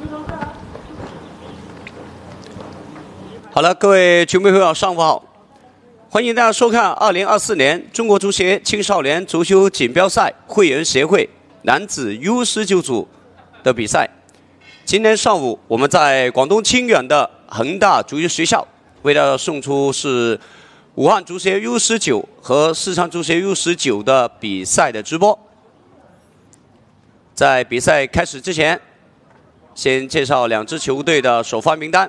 好了，各位球迷朋友，上午好！欢迎大家收看2024年中国足协青少年足球锦标赛会员协会男子 U19组的比赛。今天上午，我们在广东清远的恒大足球学校为大家送出是武汉足协 U19和四川足协 U19的比赛的直播。在比赛开始之前，先介绍两支球队的首发名单。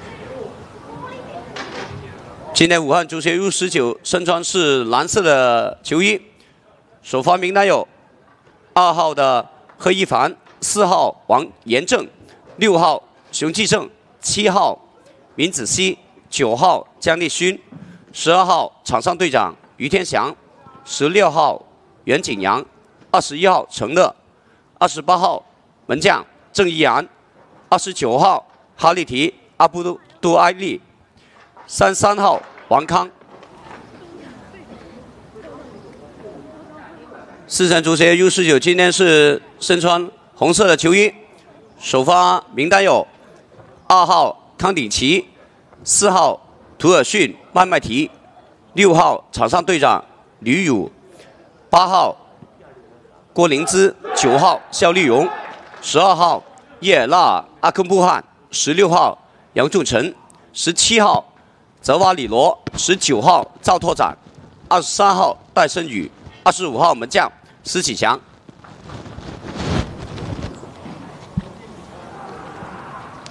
今天武汉足协 U19身穿是蓝色的球衣，首发名单有2号的贺一凡、4号王延正、6号熊继正、7号闵子熙、9号姜立勋、12号场上队长于天祥、16号袁景阳、21号陈乐、28号门将郑一然、29号哈利提阿布杜埃利、33号王康。四川足协 U19今天是身穿红色的球衣，首发名单有2号康鼎奇、4号图尔逊麦麦提、6号场上队长吕汝、8号郭灵芝、9号肖丽蓉、12号叶尔纳阿克布汗、16号杨仲成、17号泽瓦里罗、19号赵拓展、23号戴胜宇、25号门将施启强。